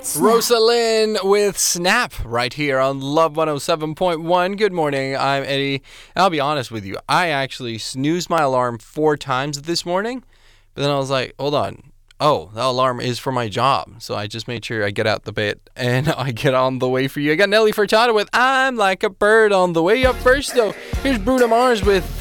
It's Rosalind with Snap right here on Love 107.1. Good morning, I'm Eddie. And I'll be honest with you, I actually snoozed my alarm 4 times this morning, but then I was like, hold on. Oh, that alarm is for my job. So I just made sure I get out the bed and I get on the way for you. I got Nelly Furtado with I'm Like a Bird on the way. Up first, though, here's Bruno Mars with